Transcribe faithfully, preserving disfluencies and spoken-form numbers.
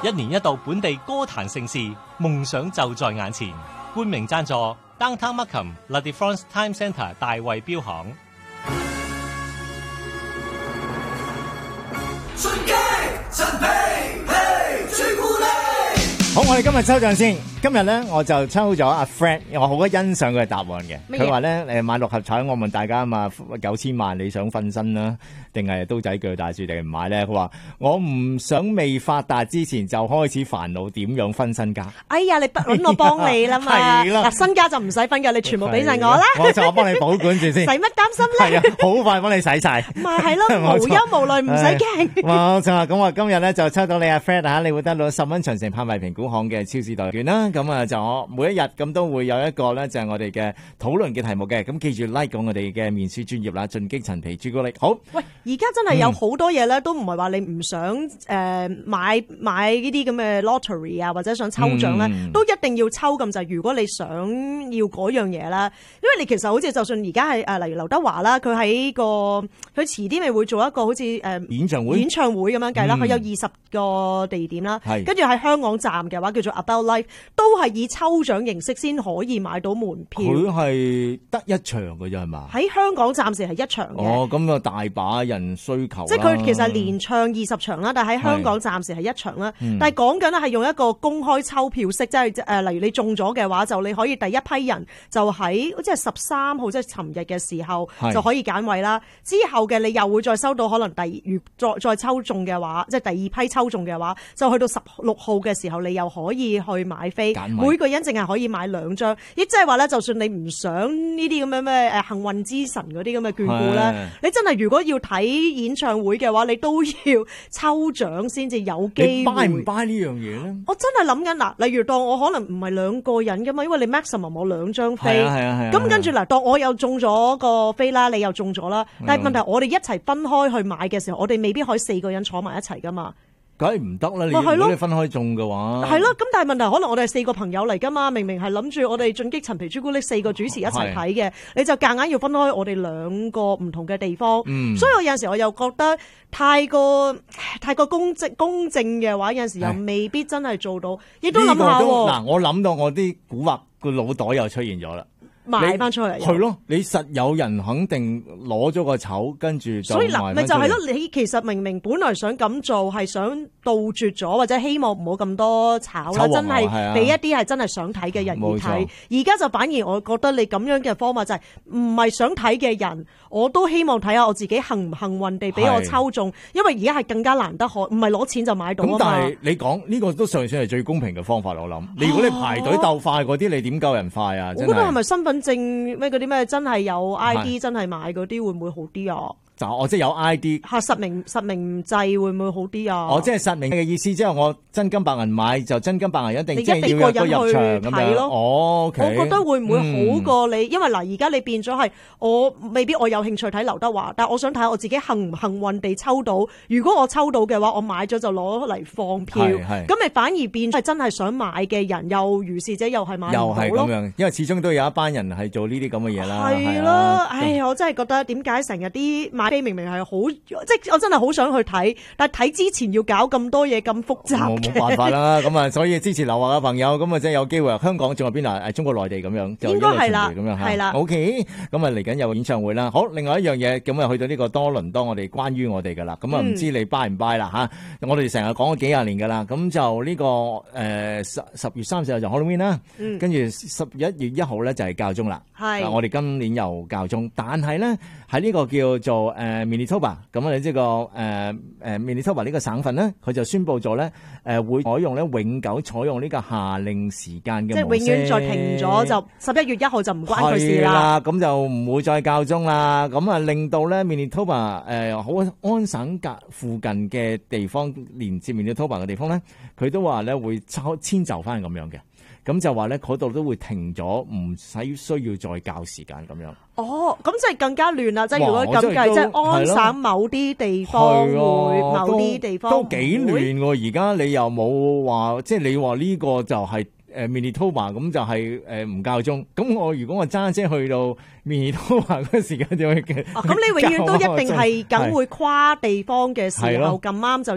一年一度本地歌壇盛事，夢想就在眼前。冠名贊助 Downtown Markham La Défense Time Centre 大衛錶行。 順機陳皮皮朱古力。 好，我哋今日抽獎先。今日咧我就抽咗阿 Fred， 我好欣賞佢嘅答案嘅。佢話咧誒買六合彩，我問大家啊嘛，九千萬你想分身啦，定係刀仔鋸大樹定唔買咧？佢話我唔想未發達之前就開始煩惱點樣分身家。 哎呀，你不揾我幫你啦嘛。嗱，身家就唔使分㗎，你全部俾晒我啦。 我就我幫你保管住先。使乜擔心咧？ 係啊，好快幫你使晒。 咪係咯，無憂無慮，唔使驚。 冇錯，咁我今日咧就抽到你阿 Fred 嚇，你會得到十蚊長城拍賣評估行嘅超市代券啦。咁啊就我每一日咁都會有一個咧就係我哋嘅討論嘅題目嘅。咁記住 like 我哋嘅面書專頁啦，進擊陳皮朱古力。好， 喂，而家真係有好多嘢咧，都唔係話你唔想誒、呃、買買呢啲咁嘅 lottery 啊，或者想抽獎咧、嗯，都一定要抽咁就係。如果你想要嗰樣嘢啦，因為你其實好似就算而家係誒例如劉德華啦，佢喺個佢遲啲咪會做一個好似誒、呃、 演唱會演唱會咁樣計啦，佢、嗯、有二十個地點啦，跟住喺香港站嘅話叫做 About Life， 都係以抽獎形式先可以買到門票。 佢係得一場嘅啫係嘛？喺香港暫時係一場嘅。 哦，咁啊大把人需求。 即係佢其實連唱二十場啦，但係喺香港暫時係一場啦。但係講緊咧係用一個公開抽票式，即係誒例如你中咗嘅話，就你可以第一批人就喺即係十三號即係尋日嘅時候就可以揀位啦。之後嘅你又會再收到可能第二再再抽中嘅話，即係第二批抽中嘅話，就去到十六號嘅時候，你又可以去買飛。每個人淨係可以買兩張，亦即係話咧，就算你唔想呢啲咁樣咩誒幸運之神嗰啲咁嘅眷顧咧，你真係如果要睇演唱會嘅話，你都要抽獎先至有機會。 你 buy 唔 buy 呢樣嘢咧？ 我真係諗緊嗱，例如當我可能唔係兩個人噶嘛，因為你 maximum 我兩張飛， 係啊係啊係啊。咁跟住嗱，當我又中咗個飛啦，你又中咗啦，但係問題我哋一齊分開去買嘅時候，我哋未必可以四個人坐埋一齊噶嘛。 梗係唔得啦！你如果你分開中嘅話， 係咯。咁但係問題可能我哋係四個朋友嚟噶嘛，明明係諗住我哋進擊陳皮朱古力四個主持一齊睇嘅，你就夾硬要分開我哋兩個唔同嘅地方。嗯，所以我有陣時我又覺得太過太過公正公正嘅話，有陣時又未必真係做到。亦都諗下喎。嗱， 我諗到我啲古惑個腦袋又出現咗啦。 賣翻出嚟係咯，你實有人肯定攞咗個籌，跟住就賣翻出嚟。所以嗱， 咪就係咯，你其實明明本來想咁做，係想杜絕咗或者希望唔好咁多炒啦，真係俾一啲係真係想睇嘅人而睇。而家就反而我覺得你咁樣嘅方法就係唔係想睇嘅人，我都希望睇下我自己幸唔幸運地俾我抽中，因為而家係更加難得可，唔係攞錢就買到啊嘛。咁但係你講呢個都尚算係最公平嘅方法，我諗。你如果你排隊鬥快嗰啲，你點夠人快啊？ 我覺得係咪身份證咩嗰啲咩真係有 I D 真係買嗰啲會唔會好啲啊？ 就我即係有 I D 嚇實名實名制會唔會好啲啊？ 我即係實名嘅意思，即係我真金白銀買就真金白銀一定即係要有個入場咁樣。哦，okay， 我覺得會唔會好過你？嗯、因為嗱，而家你變咗係我未必我有興趣睇劉德華，但係我想睇下我自己幸唔幸運地抽到。如果我抽到嘅話，我買咗就攞嚟放票，咁咪反而變係真係想買嘅人又如是者又係買唔到咯。 又係咁樣，因為始終都有一班人係做呢啲咁嘅嘢啦。 係咯，唉呀，我真係覺得點解成日啲買飛明明係好，即係我真係好想去睇，但係睇之前要搞咁多嘢咁複雜。 冇冇辦法啦，咁啊，所以支持劉華嘅朋友，咁啊，即係有機會香港仲有邊啊？誒，中國內地咁樣，就應該係啦，咁樣嚇。係啦。OK，咁啊，嚟緊有演唱會啦。好，另外一樣嘢，咁啊，去到呢個多倫多，我哋關於我哋㗎啦。咁啊，唔知你 buy 唔 buy 啦嚇？我哋成日講咗幾廿年㗎啦。咁就呢個誒十十月三十號就 Halloween 啦，跟住十一月一號咧就係教宗啦。係。我哋今年又教宗，但係咧喺呢個叫做誒 Manitoba，咁啊，即係個誒誒 Manitoba 呢個省份咧，佢就宣布咗咧誒會採用咧永久採用呢個夏令時間嘅模式，即係永遠再停咗，就十一月一號就唔關佢事啦。係啦，咁就唔會再教宗啦。咁啊，令到咧 Manitoba 誒好安省隔附近嘅地方連接 Manitoba 嘅地方咧，佢都話咧會抽遷就翻咁樣嘅。咁就話咧，嗰度都會停咗，唔使需要再校時間咁樣。哦，咁即係更加亂啦！即係如果咁計，即係安省某啲地方會，某啲地方都幾亂喎。而家你又冇話，即係你話呢個就係誒 Manitoba 咁就係誒唔教鐘。咁我如果我揸車去到 Manitoba 嗰個時間就會嘅。 咁你永遠都一定係梗會跨地方嘅時候咁啱就。